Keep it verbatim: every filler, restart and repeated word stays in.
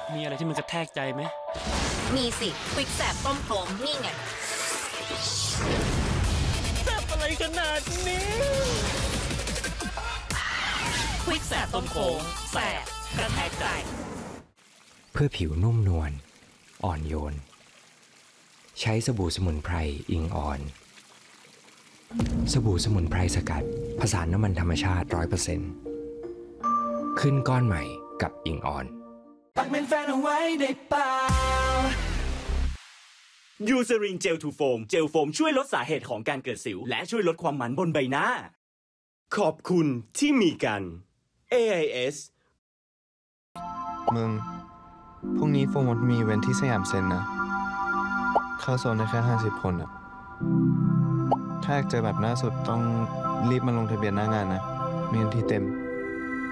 มีอะไรที่มันกระแทกใจไหมมีสิควิกแสบต้มโขงนี่ไงแสบอะไรขนาดนี้ควิกแสบต้มโขงแสบกระแทกใจเพื่อผิวนุ่มนวลอ่อนโยนใช้สบู่สมุนไพรอิงออนสบู่สมุนไพรสกัดผสานน้ำมันธรรมชาติ ร้อยเปอร์เซ็นต์ ขึ้นก้อนใหม่กับอิงออนปักเป็นแฟนเอาไว้ได้เปล่ายูเซรินเจลทูโฟมเจลโฟมช่วยลดสาเหตุของการเกิดสิวและช่วยลดความมันบนใบหน้าขอบคุณที่มีกัน เอ ไอ เอสมึงพรุ่งนี้โฟมดมีเวนที่สยามเซ็นนะเข้าโซนได้แค่ห้าสิบคนอะถ้าอยากเจอแบบหน้าสุดต้องรีบมาลงทะเบียนหน้างานนะไม่งั้นที่เต็ม